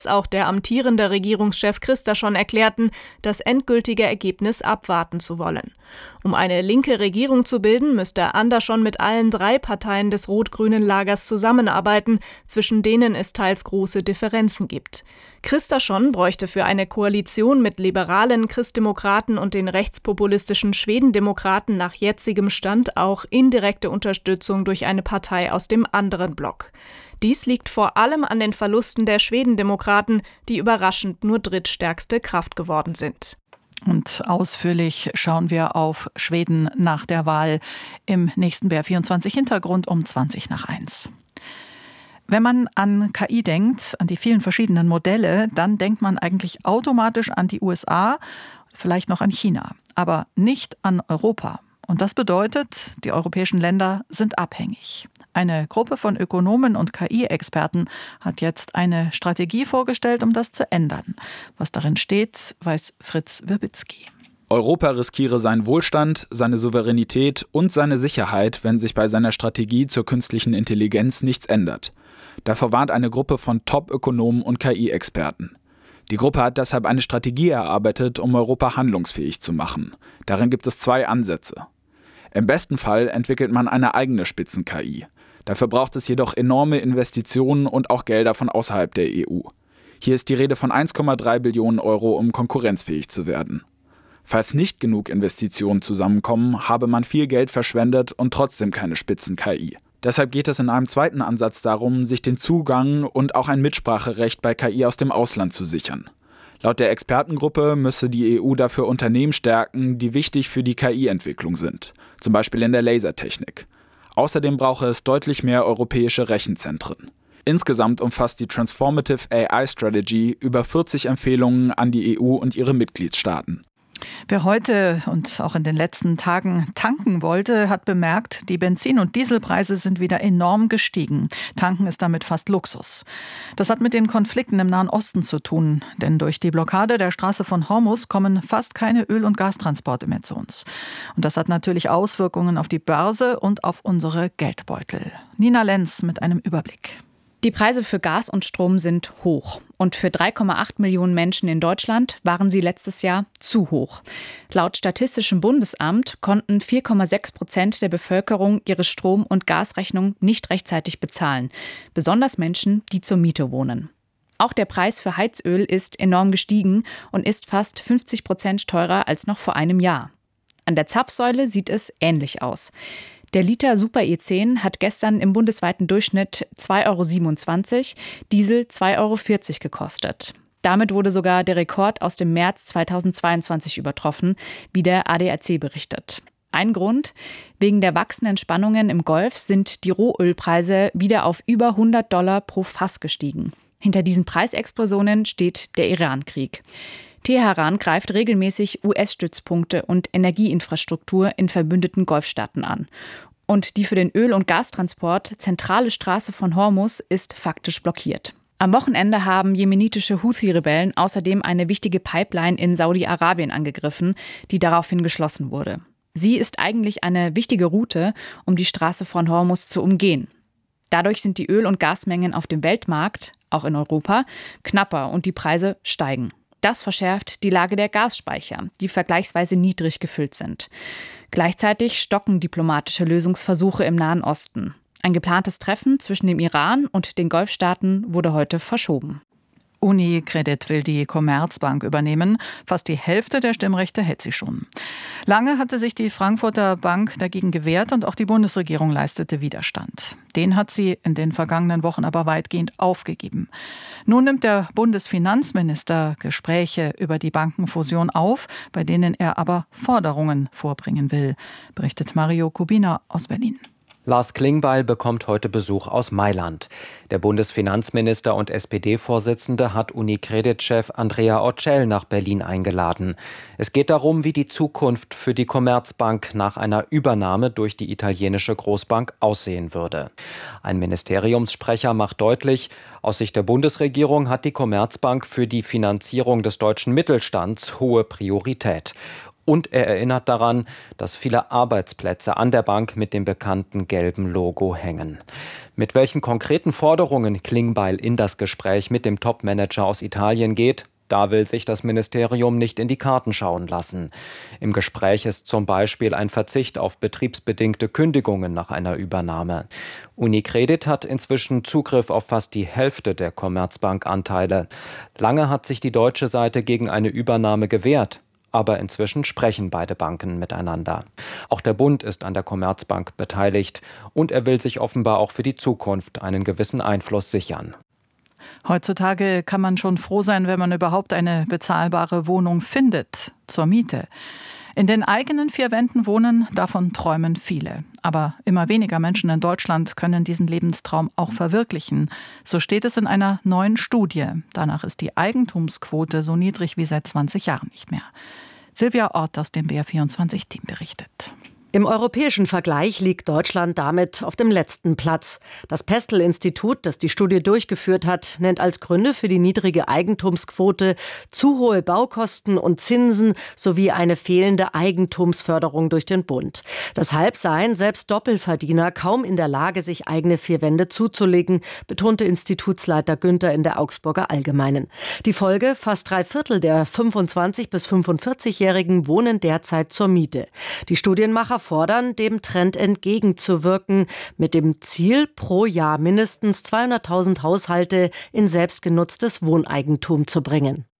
auch der amtierende Regierungschef Kristersson erklärten, das endgültige Ergebnis abwarten zu wollen. Um eine linke Regierung zu bilden, müsste Andersson mit allen 3 Parteien des rot-grünen Lagers zusammenarbeiten, zwischen denen es teils große Differenzen gibt. Kristersson bräuchte für eine Koalition mit Liberalen, Christdemokraten und den rechtspopulistischen Schwedendemokraten nach jetzigem Stand auch indirekte Unterstützung durch eine Partei aus dem anderen Block. Dies liegt vor allem an den Verlusten der Schwedendemokraten, die überraschend nur drittstärkste Kraft geworden sind. Und ausführlich schauen wir auf Schweden nach der Wahl im nächsten BR24 Hintergrund um 1:20. Wenn man an KI denkt, an die vielen verschiedenen Modelle, dann denkt man eigentlich automatisch an die USA, vielleicht noch an China, aber nicht an Europa. Und das bedeutet, die europäischen Länder sind abhängig. Eine Gruppe von Ökonomen und KI-Experten hat jetzt eine Strategie vorgestellt, um das zu ändern. Was darin steht, weiß Fritz Wirbitzky. Europa riskiere seinen Wohlstand, seine Souveränität und seine Sicherheit, wenn sich bei seiner Strategie zur künstlichen Intelligenz nichts ändert. Davor warnt eine Gruppe von Top-Ökonomen und KI-Experten. Die Gruppe hat deshalb eine Strategie erarbeitet, um Europa handlungsfähig zu machen. Darin gibt es 2 Ansätze. Im besten Fall entwickelt man eine eigene Spitzen-KI. Dafür braucht es jedoch enorme Investitionen und auch Gelder von außerhalb der EU. Hier ist die Rede von 1,3 Billionen Euro, um konkurrenzfähig zu werden. Falls nicht genug Investitionen zusammenkommen, habe man viel Geld verschwendet und trotzdem keine Spitzen-KI. Deshalb geht es in einem zweiten Ansatz darum, sich den Zugang und auch ein Mitspracherecht bei KI aus dem Ausland zu sichern. Laut der Expertengruppe müsse die EU dafür Unternehmen stärken, die wichtig für die KI-Entwicklung sind, zum Beispiel in der Lasertechnik. Außerdem brauche es deutlich mehr europäische Rechenzentren. Insgesamt umfasst die Transformative AI Strategy über 40 Empfehlungen an die EU und ihre Mitgliedstaaten. Wer heute und auch in den letzten Tagen tanken wollte, hat bemerkt, die Benzin- und Dieselpreise sind wieder enorm gestiegen. Tanken ist damit fast Luxus. Das hat mit den Konflikten im Nahen Osten zu tun, denn durch die Blockade der Straße von Hormuz kommen fast keine Öl- und Gastransporte mehr zu uns. Und das hat natürlich Auswirkungen auf die Börse und auf unsere Geldbeutel. Nina Lenz mit einem Überblick. Die Preise für Gas und Strom sind hoch. Und für 3,8 Millionen Menschen in Deutschland waren sie letztes Jahr zu hoch. Laut Statistischem Bundesamt konnten 4,6% der Bevölkerung ihre Strom- und Gasrechnung nicht rechtzeitig bezahlen. Besonders Menschen, die zur Miete wohnen. Auch der Preis für Heizöl ist enorm gestiegen und ist fast 50% teurer als noch vor einem Jahr. An der Zapfsäule sieht es ähnlich aus. Der Liter Super E10 hat gestern im bundesweiten Durchschnitt 2,27 €, Diesel 2,40 € gekostet. Damit wurde sogar der Rekord aus dem März 2022 übertroffen, wie der ADAC berichtet. Ein Grund: wegen der wachsenden Spannungen im Golf sind die Rohölpreise wieder auf über $100 pro Fass gestiegen. Hinter diesen Preisexplosionen steht der Iran-Krieg. Teheran greift regelmäßig US-Stützpunkte und Energieinfrastruktur in verbündeten Golfstaaten an. Und die für den Öl- und Gastransport zentrale Straße von Hormuz ist faktisch blockiert. Am Wochenende haben jemenitische Houthi-Rebellen außerdem eine wichtige Pipeline in Saudi-Arabien angegriffen, die daraufhin geschlossen wurde. Sie ist eigentlich eine wichtige Route, um die Straße von Hormuz zu umgehen. Dadurch sind die Öl- und Gasmengen auf dem Weltmarkt, auch in Europa, knapper und die Preise steigen. Das verschärft die Lage der Gasspeicher, die vergleichsweise niedrig gefüllt sind. Gleichzeitig stocken diplomatische Lösungsversuche im Nahen Osten. Ein geplantes Treffen zwischen dem Iran und den Golfstaaten wurde heute verschoben. UniCredit will die Commerzbank übernehmen. Fast die Hälfte der Stimmrechte hält sie schon. Lange hatte sich die Frankfurter Bank dagegen gewehrt und auch die Bundesregierung leistete Widerstand. Den hat sie in den vergangenen Wochen aber weitgehend aufgegeben. Nun nimmt der Bundesfinanzminister Gespräche über die Bankenfusion auf, bei denen er aber Forderungen vorbringen will, berichtet Mario Kubina aus Berlin. Lars Klingbeil bekommt heute Besuch aus Mailand. Der Bundesfinanzminister und SPD-Vorsitzende hat UniCredit-Chef Andrea Orcel nach Berlin eingeladen. Es geht darum, wie die Zukunft für die Commerzbank nach einer Übernahme durch die italienische Großbank aussehen würde. Ein Ministeriumssprecher macht deutlich, aus Sicht der Bundesregierung hat die Commerzbank für die Finanzierung des deutschen Mittelstands hohe Priorität. Und er erinnert daran, dass viele Arbeitsplätze an der Bank mit dem bekannten gelben Logo hängen. Mit welchen konkreten Forderungen Klingbeil in das Gespräch mit dem Top-Manager aus Italien geht, da will sich das Ministerium nicht in die Karten schauen lassen. Im Gespräch ist zum Beispiel ein Verzicht auf betriebsbedingte Kündigungen nach einer Übernahme. UniCredit hat inzwischen Zugriff auf fast die Hälfte der Commerzbank-Anteile. Lange hat sich die deutsche Seite gegen eine Übernahme gewehrt. Aber inzwischen sprechen beide Banken miteinander. Auch der Bund ist an der Commerzbank beteiligt und er will sich offenbar auch für die Zukunft einen gewissen Einfluss sichern. Heutzutage kann man schon froh sein, wenn man überhaupt eine bezahlbare Wohnung findet zur Miete. In den eigenen 4 Wänden wohnen, davon träumen viele. Aber immer weniger Menschen in Deutschland können diesen Lebenstraum auch verwirklichen. So steht es in einer neuen Studie. Danach ist die Eigentumsquote so niedrig wie seit 20 Jahren nicht mehr. Silvia Ort aus dem BR24-Team berichtet. Im europäischen Vergleich liegt Deutschland damit auf dem letzten Platz. Das Pestel-Institut, das die Studie durchgeführt hat, nennt als Gründe für die niedrige Eigentumsquote zu hohe Baukosten und Zinsen sowie eine fehlende Eigentumsförderung durch den Bund. Deshalb seien selbst Doppelverdiener kaum in der Lage, sich eigene 4 Wände zuzulegen, betonte Institutsleiter Günther in der Augsburger Allgemeinen. Die Folge: fast 3/4 der 25- bis 45-Jährigen wohnen derzeit zur Miete. Die Studienmacher fordern, dem Trend entgegenzuwirken, mit dem Ziel, pro Jahr mindestens 200.000 Haushalte in selbstgenutztes Wohneigentum zu bringen.